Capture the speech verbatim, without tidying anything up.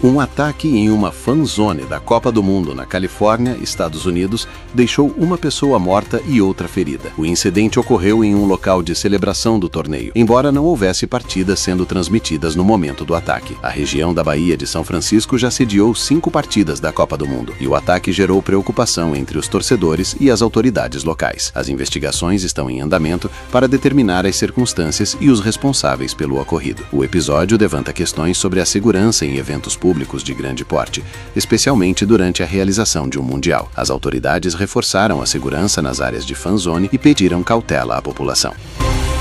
Um ataque em uma fan zone da Copa do Mundo na Califórnia, Estados Unidos, deixou uma pessoa morta e outra ferida. O incidente ocorreu em um local de celebração do torneio, embora não houvesse partidas sendo transmitidas no momento do ataque. A região da Baía de São Francisco já sediou cinco partidas da Copa do Mundo, e o ataque gerou preocupação entre os torcedores e as autoridades locais. As investigações estão em andamento para determinar as circunstâncias e os responsáveis pelo ocorrido. O episódio levanta questões sobre a segurança em eventos públicos de grande porte, especialmente durante a realização de um mundial. As autoridades reforçaram a segurança nas áreas de fan zone e pediram cautela à população.